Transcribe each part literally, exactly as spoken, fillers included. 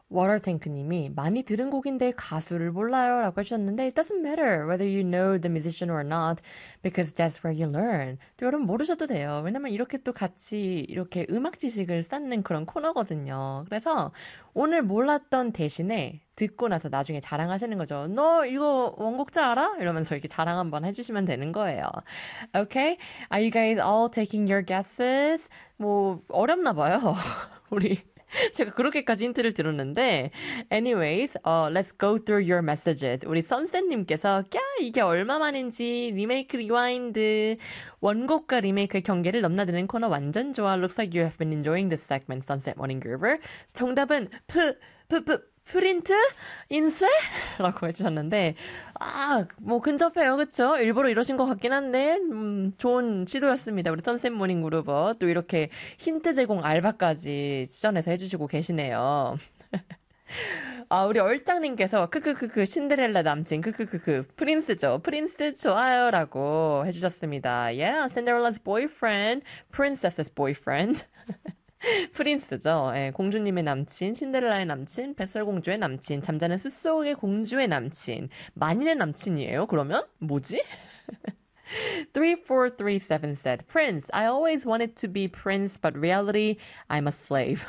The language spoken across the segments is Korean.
워터탱크님이 많이 들은 곡인데 가수를 몰라요 라고 하셨는데 it doesn't matter whether you know the musician or not because that's where you learn. 또 여러분 모르셔도 돼요. 왜냐면 이렇게 또 같이 이렇게 음악 지식을 쌓는 그런 코너거든요. 그래서 오늘 몰랐던 대신에 듣고 나서 나중에 자랑하시는 거죠. 너 이거 원곡자 알아? 이러면서 이렇게 자랑 한번 해주시면 되는 거예요. Okay? Are you guys all taking your guesses? 뭐 어렵나 봐요. 우리 제가 그렇게까지 힌트를 들었는데 anyways, uh, let's go through your messages. 우리 선생님께서 꺄 이게 얼마만인지 리메이크 리와인드 원곡과 리메이크의 경계를 넘나드는 코너 완전 좋아. Looks like you have been enjoying this segment, Sunset Morning Groover. 정답은 프, 프, 프, 프린트? 인쇄? 라고 해주셨는데 아, 뭐 근접해요. 그쵸? 일부러 이러신 것 같긴 한데 음, 좋은 시도였습니다. 우리 선셋 모닝 그루버 또 이렇게 힌트 제공 알바까지 지정해서 해주시고 계시네요. 아, 우리 얼짱님께서 크크크크 신데렐라 남친 크크크크 프린스죠. 프린스 좋아요 라고 해주셨습니다. Yeah, Cinderella's boyfriend, princess's boyfriend. 프린스죠. 예, 공주님의 남친, 신데렐라의 남친, 뱃설공주의 남친, 잠자는 숲속의 공주의 남친, 만인의 남친이에요? 그러면 뭐지? three four three seven said, Prince, I always wanted to be prince, but reality, I'm a slave.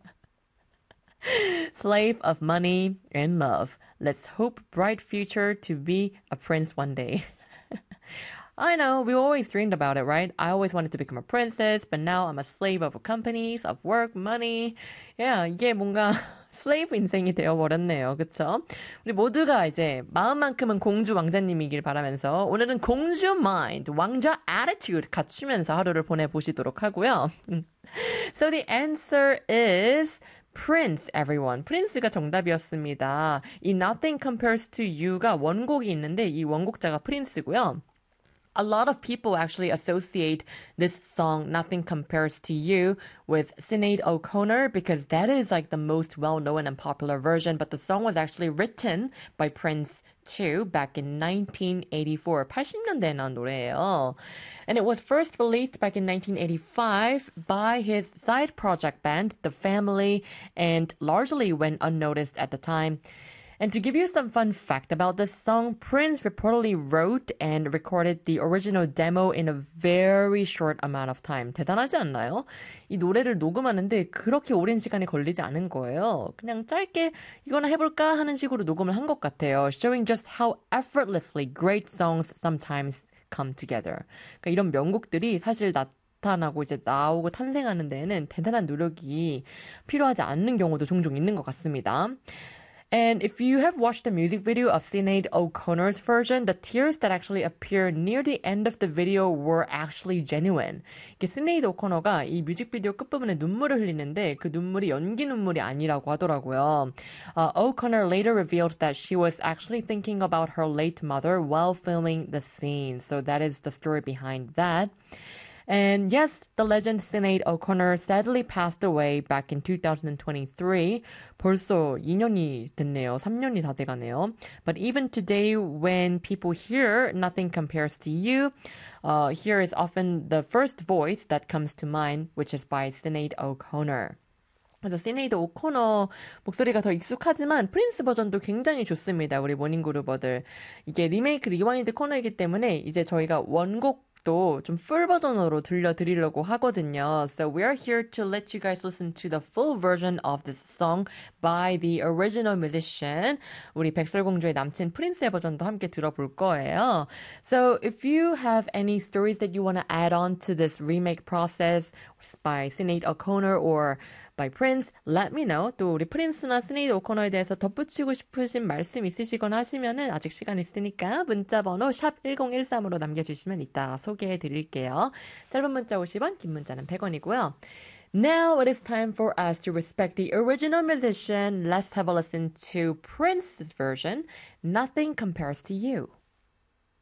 Slave of money and love. Let's hope bright future to be a prince one day. I know, we always dreamed about it, right? I always wanted to become a princess, but now I'm a slave of companies, of work, money. Yeah, 이게 뭔가 슬레이브 인생이 되어버렸네요. 그쵸? 우리 모두가 이제 마음만큼은 공주 왕자님이길 바라면서 오늘은 공주 마인드, 왕자 attitude 갖추면서 하루를 보내보시도록 하고요. So the answer is Prince, everyone. 프린스가 정답이었습니다. 이 Nothing Compares to You가 원곡이 있는데 이 원곡자가 프린스고요. A lot of people actually associate this song, Nothing Compares to You, with Sinead O'Connor because that is like the most well-known and popular version. But the song was actually written by Prince too back in nineteen eighty-four. 팔십 년대에 나온 노래예요. And it was first released back in nineteen eighty-five by his side project band, The Family, and largely went unnoticed at the time. And to give you some fun fact about this song, Prince reportedly wrote and recorded the original demo in a very short amount of time. 대단하지 않나요? 이 노래를 녹음하는데 그렇게 오랜 시간이 걸리지 않은 거예요. 그냥 짧게 이거나 해볼까 하는 식으로 녹음을 한 것 같아요. Showing just how effortlessly great songs sometimes come together. 그러니까 이런 명곡들이 사실 나 나타나고 이제 나오고 탄생하는 데에는 대단한 노력이 필요하지 않는 경우도 종종 있는 것 같습니다. And if you have watched the music video of Sinead O'Connor's version, the tears that actually appear near the end of the video were actually genuine. 이게 시네이드 오코너가 이 뮤직비디오 끝부분에 눈물을 흘리는데 그 눈물이 연기 눈물이 아니라고 하더라고요. Uh, O'Connor later revealed that she was actually thinking about her late mother while filming the scene. So that is the story behind that. And yes, the legend Sinead O'Connor sadly passed away back in two thousand twenty-three. 벌써 이 년이 됐네요. 삼 년이 다 돼가네요. But even today, when people hear Nothing Compares to You, uh, here is often the first voice that comes to mind, which is by Sinead O'Connor. 그래서 시네이드 오코너 목소리가 더 익숙하지만 프린스 버전도 굉장히 좋습니다. 우리 모닝그루버들. 이게 리메이크 리와인드 코너이기 때문에 이제 저희가 원곡 또 좀 풀 버전으로 들려드리려고 하거든요. So we are here to let you guys listen to the full version of this song by the original musician. 우리 백설공주의 남친 프린스의 버전도 함께 들어볼 거예요. So if you have any stories that you want to add on to this remake process by Sinead O'Connor or by Prince, let me know. 또 우리 프린스나 스네이드 오코너에 대해서 덧붙이고 싶으신 말씀 있으시거나 하시면은 아직 시간 있으니까 문자 번호 샵 일공일삼으로 남겨주시면 이따 소개해 드릴게요. 짧은 문자 오십 원, 긴 문자는 백 원이고요. Now it is time for us to respect the original musician. Let's have a listen to Prince's version, Nothing Compares to You.